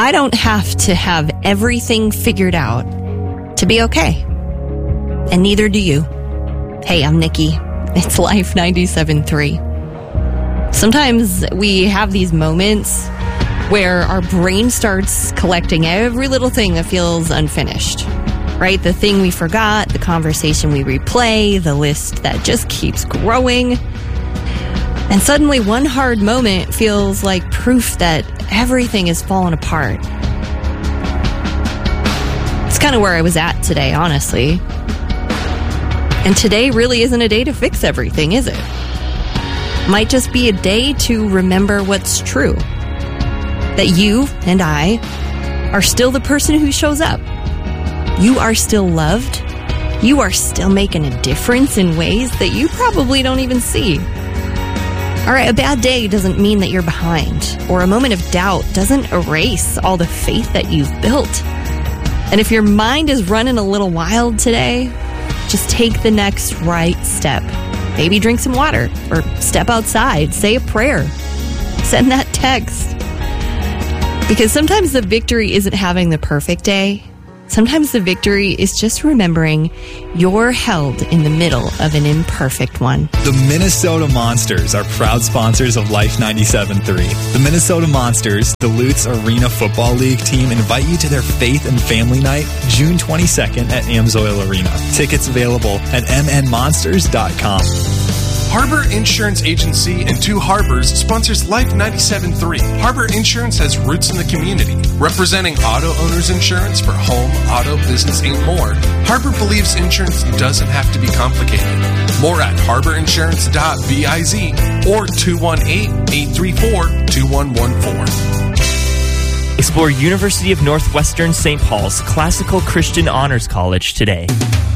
I don't have to have everything figured out to be okay. And neither do you. Hey, I'm Nikki. It's Life 97.3. Sometimes we have these moments where our brain starts collecting every little thing that feels unfinished, right? The thing we forgot, the conversation we replay, the list that just keeps growing. And suddenly one hard moment feels like proof that everything is falling apart. It's kind of where I was at today, honestly. And today really isn't a day to fix everything, is it? Might just be a day to remember what's true. That you and I are still the person who shows up. You are still loved. You are still making a difference in ways that you probably don't even see. All right, a bad day doesn't mean that you're behind, or a moment of doubt doesn't erase all the faith that you've built. And if your mind is running a little wild today, just take the next right step. Maybe drink some water, or step outside, say a prayer, send that text. Because sometimes the victory isn't having the perfect day. Sometimes the victory is just remembering you're held in the middle of an imperfect one. The Minnesota Monsters are proud sponsors of Life 97.3. The Minnesota Monsters, Duluth's Arena Football League team, invite you to their Faith and Family Night, June 22nd at Amsoil Arena. Tickets available at mnmonsters.com. Harbor Insurance Agency in Two Harbors sponsors Life 97.3. Harbor Insurance has roots in the community, representing auto owners insurance for home, auto, business, and more. Harbor believes insurance doesn't have to be complicated. More at harborinsurance.biz or 218-834-2114. Explore University of Northwestern St. Paul's Classical Christian Honors College today.